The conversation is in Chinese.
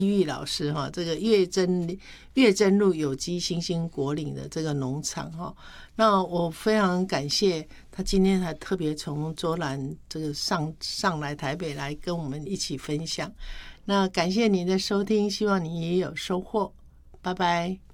玉老师哈，这个月真路有机新兴果岭的这个农场哈，那我非常感谢他今天还特别从卓兰这个上来台北来跟我们一起分享。那感谢您的收听，希望你也有收获，拜拜。